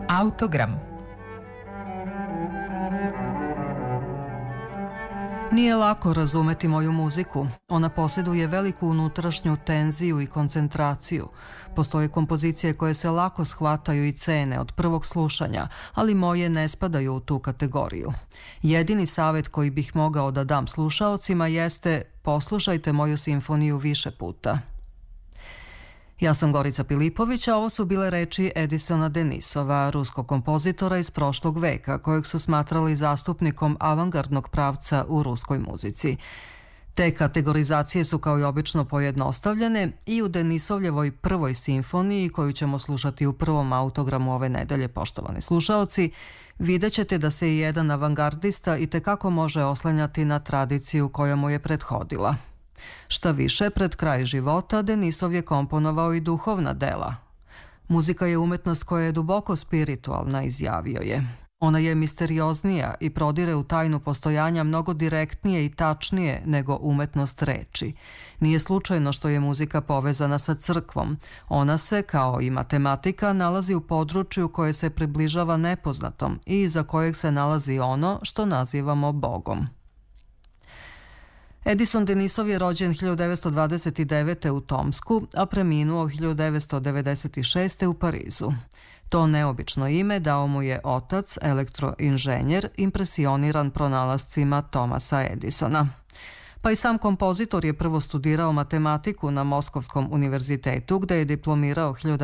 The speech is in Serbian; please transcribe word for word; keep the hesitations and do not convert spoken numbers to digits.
Autogram. Nije lako razumeti moju muziku. Ona posjeduje veliku unutrašnju tenziju i koncentraciju. Postoje kompozicije koje se lako shvataju i cene od prvog slušanja, ali moje ne spadaju u tu kategoriju. Jedini savjet koji bih mogao da dam slušaocima jeste: poslušajte moju simfoniju više puta. Ja sam Gorica Pilipović, a ovo su bile reči Edisona Denisova, ruskog kompozitora iz prošlog veka, kojeg su smatrali zastupnikom avangardnog pravca u ruskoj muzici. Te kategorizacije su kao i obično pojednostavljene i u Denisovljevoj prvoj simfoniji, koju ćemo slušati u prvom autogramu ove nedelje, poštovani slušaoci, vidjet ćete da se i jedan avangardista itekako može oslanjati na tradiciju koja mu je prethodila. Šta više, pred kraj života Denisov je komponovao i duhovna dela. Muzika je umetnost koja je duboko spiritualna, izjavio je. Ona je misterioznija i prodire u tajnu postojanja mnogo direktnije i tačnije nego umetnost reči. Nije slučajno što je muzika povezana sa crkvom. Ona se, kao i matematika, nalazi u području koje se približava nepoznatom i iza kojeg se nalazi ono što nazivamo Bogom. Edison Denisov je rođen hiljadu devetsto dvadeset devete. u Tomsku, a preminuo hiljadu devetsto devedeset šeste. u Parizu. To neobično ime dao mu je otac, elektroinženjer, impresioniran pronalascima Thomasa Edisona. Pa i sam kompozitor je prvo studirao matematiku na Moskovskom univerzitetu, gde je diplomirao hiljadu